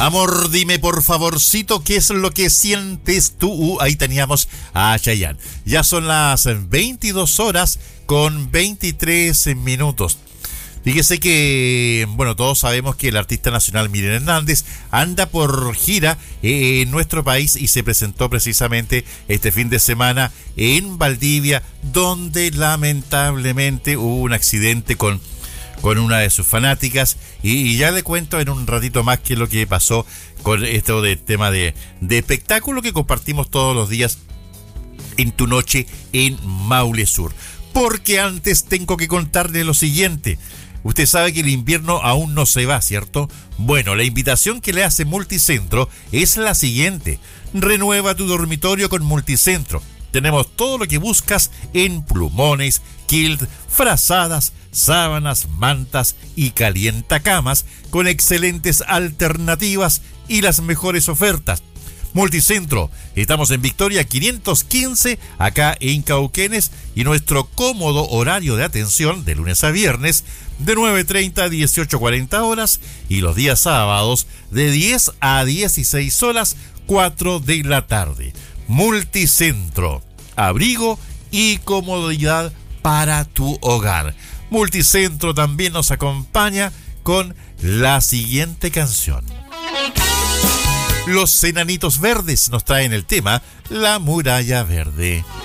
Amor, dime por favorcito qué es lo que sientes tú. Ahí teníamos a Chayanne. Ya son las 22 horas con 23 minutos. Fíjese que, bueno, todos sabemos que el artista nacional Miriam Hernández anda por gira en nuestro país y se presentó precisamente este fin de semana en Valdivia, donde lamentablemente hubo un accidente con una de sus fanáticas y ya le cuento en un ratito más qué es lo que pasó con esto de tema de espectáculo que compartimos todos los días en Tu Noche en Maule Sur. Porque antes tengo que contarle lo siguiente. Usted sabe que el invierno aún no se va, ¿cierto? Bueno, la invitación que le hace Multicentro es la siguiente. Renueva tu dormitorio con Multicentro. Tenemos todo lo que buscas en plumones, kilt, frazadas, sábanas, mantas y calientacamas con excelentes alternativas y las mejores ofertas. Multicentro, estamos en Victoria 515, acá en Cauquenes, y nuestro cómodo horario de atención de lunes a viernes de 9:30 a 18:40 horas y los días sábados de 10 a 16 horas, 4 de la tarde. Multicentro, abrigo y comodidad para tu hogar. Multicentro también nos acompaña con la siguiente canción. Los Enanitos Verdes nos traen el tema La Muralla Verde.